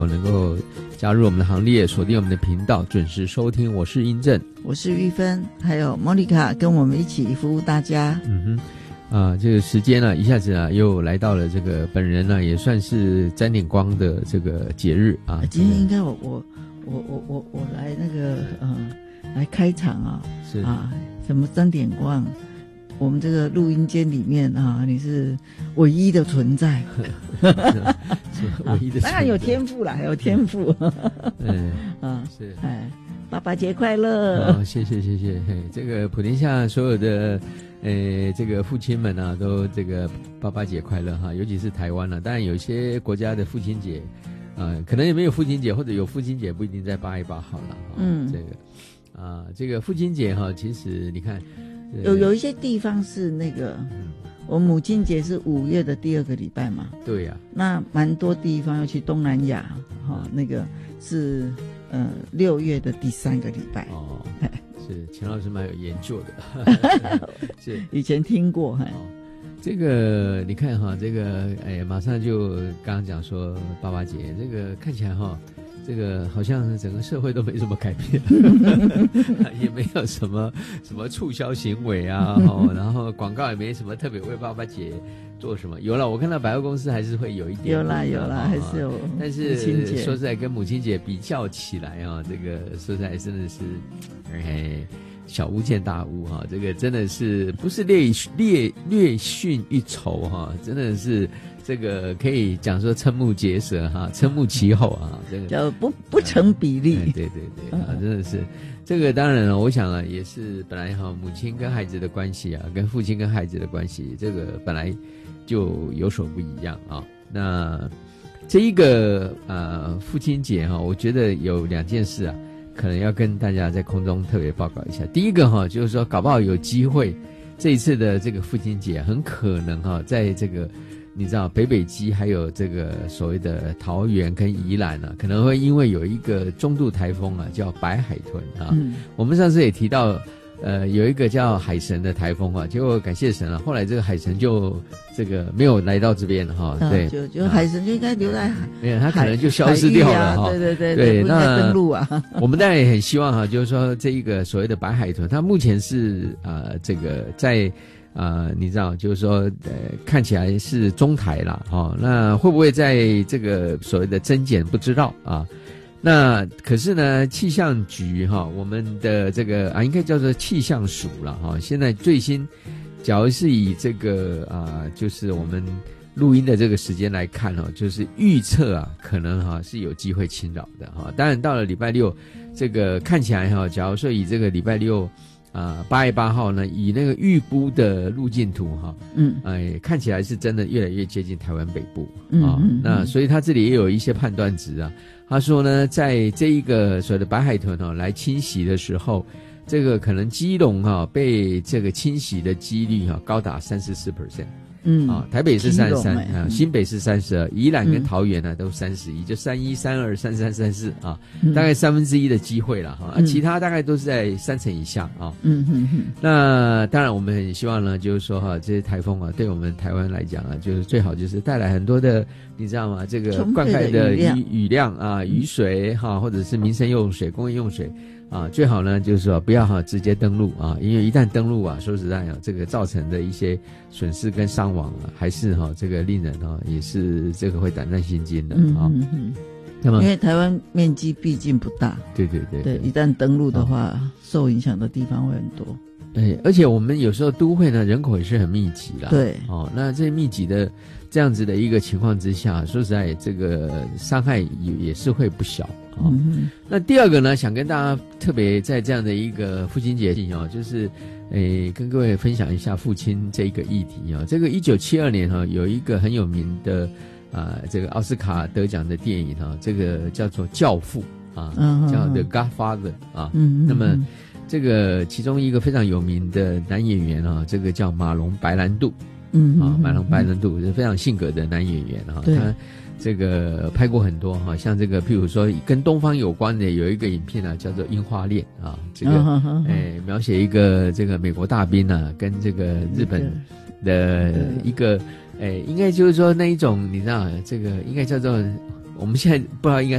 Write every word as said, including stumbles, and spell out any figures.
能够加入我们的行列，锁定我们的频道，准时收听。我是英正， 我是玉芬，还有莫妮卡，跟我们一起服务大家。 嗯哼，啊，这个时间呢、啊，一下子啊，又来到了这个本人呢、啊，也算是沾点光的这个节日啊。 今天应该我我我我我我来那个呃来开场啊， 是啊，什么沾点光？我们这个录音间里面啊，你是唯一的存在， 是唯一的存在， 当然有天赋啦，有天赋。 嗯啊， 是， 哎，爸爸节快乐！ 哦，谢谢谢谢，嘿，这个普天下所有的呃这个父亲们啊，都这个爸爸节快乐哈，尤其是台湾了、啊，当然有些国家的父亲节，啊、呃，可能也没有父亲节，或者有父亲节不一定在八月八号了，嗯，这个啊，这个父亲节哈，其实你看。 有有一些地方是那个，嗯、我母亲节是五月的第二个礼拜嘛， 对呀、啊， 那蛮多地方，尤其东南亚，哈、哦，那个是呃六月的第三个礼拜。哦， 是钱老师蛮有研究的，是以前听过。哦， 这个你看哈，这个哎，马上就刚刚讲说爸爸节，这个看起来哈。这个好像整个社会都没什么改变，也没有什么什么促销行为啊，哦，然后广告也没什么特别为爸爸节做什么。有了，我看到百货公司还是会有一点， 有啦有啦，还是有。 但是说实在，跟母亲节比较起来啊，这个说实在真的是，哎，小巫见大巫哈，这个真的是不是略略略逊一筹哈，真的是。这个可以讲说瞠目结舌哈，瞠目其后啊，这个叫不不成比例。 嗯、对对对啊，真的是这个当然了，我想啊，也是本来哈，母亲跟孩子的关系啊，跟父亲跟孩子的关系，这个本来就有所不一样啊。那这一个呃父亲节哈，我觉得有两件事啊，可能要跟大家在空中特别报告一下。第一个哈，就是说搞不好有机会，这一次的这个父亲节很可能哈，在这个。你知道北北基还有这个所谓的桃园跟宜兰啊，可能会因为有一个中度台风啊，叫白海豚啊。嗯、我们上次也提到，呃，有一个叫海神的台风啊，结果感谢神啊，后来这个海神就这个没有来到这边了哈。啊、对， 就就海神就应该留在海， 没有、啊，他可能就消失掉了哈、啊。 对对对对， 那登陆啊。 我们当然也很希望哈、啊，就是说这一个所谓的白海豚，它目前是呃这个在。啊、呃，你知道，就是说，呃，看起来是中台啦，哦，那会不会在这个所谓的增减不知道啊？那可是呢，气象局哈、哦，我们的这个啊，应该叫做气象署了哈、哦。现在最新，假如是以这个啊，就是我们录音的这个时间来看哈、哦，就是预测啊，可能哈、啊、是有机会侵扰的哈、哦。当然到了礼拜六，这个看起来哈、哦，假如说以这个礼拜六。啊，八月八号呢，以那个预估的路径图哈，嗯，哎，看起来是真的越来越接近台湾北部啊、嗯。那所以他这里也有一些判断值啊。他说呢，在这一个所谓的白海豚哦来侵袭的时候，这个可能基隆哈、啊、被这个侵袭的几率哈、啊、高达三十四 percent。嗯啊，台北是三十三啊，新北是三十二，宜兰跟桃园呢、啊、都三十一，就三一、三二、三三、三四啊，嗯、大概三分之一的机会了哈、嗯啊，其他大概都是在三成以下啊。嗯嗯嗯。那当然，我们很希望呢，就是说哈、啊，这些台风啊，对我们台湾来讲啊，就是最好就是带来很多的，你知道吗？这个灌溉的雨雨量啊，雨水哈、啊，或者是民生用水、工业用水。啊，最好呢，就是说不要哈、啊、直接登陆啊，因为一旦登陆啊，说实在啊，这个造成的一些损失跟伤亡啊，还是哈、啊、这个令人哈、啊、也是这个会胆战心惊的啊。嗯嗯。那么， 因为台湾面积毕竟不大， 对对对对，一旦登陆的话，啊、受影响的地方会很多。 对，而且我们有时候都会呢，人口也是很密集啦。 对， 哦，那这密集的这样子的一个情况之下，说实在，这个伤害也也是会不小。哦、嗯，那第二个呢，想跟大家特别在这样的一个父亲节哦，就是诶，跟各位分享一下父亲这个议题啊、哦。这个一九七二年哈、哦，有一个很有名的啊、呃，这个奥斯卡得奖的电影哈、哦，这个叫做《教父》啊，嗯、叫《The Godfather》啊。嗯，那么这个其中一个非常有名的男演员啊，这个叫马龙白兰度。嗯啊，马龙白兰度是非常性格的男演员哈、啊，他。这个拍过很多哈，像这个譬如说跟东方有关的有一个影片啊，叫做《樱花恋》啊，这个哎描写一个这个美国大兵啊，跟这个日本的一个哎，应该就是说那一种你知道，这个应该叫做我们现在不知道应该